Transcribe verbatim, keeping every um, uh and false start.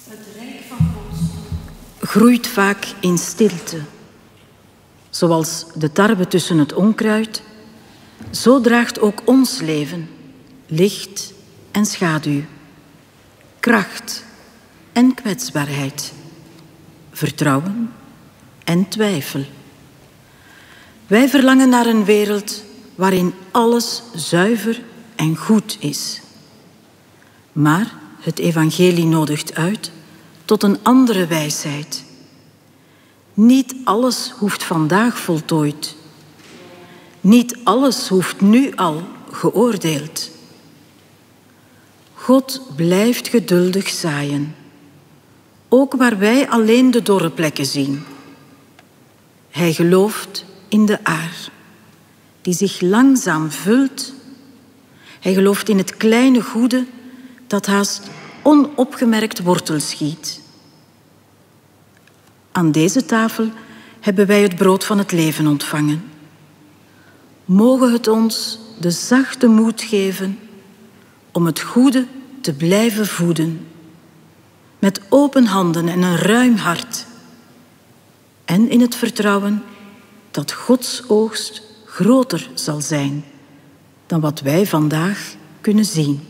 Het rijk van God groeit vaak in stilte. Zoals de tarwe tussen het onkruid, zo draagt ook ons leven licht en schaduw, kracht en kwetsbaarheid, vertrouwen en twijfel. Wij verlangen naar een wereld waarin alles zuiver en goed is. Maar het evangelie nodigt uit tot een andere wijsheid. Niet alles hoeft vandaag voltooid. Niet alles hoeft nu al geoordeeld. God blijft geduldig zaaien, ook waar wij alleen de dorre plekken zien. Hij gelooft in de aar, die zich langzaam vult. Hij gelooft in het kleine goede dat haast onopgemerkt wortel schiet. Aan deze tafel hebben wij het brood van het leven ontvangen. Mogen het ons de zachte moed geven om het goede te blijven voeden, met open handen en een ruim hart, en in het vertrouwen dat Gods oogst groter zal zijn dan wat wij vandaag kunnen zien.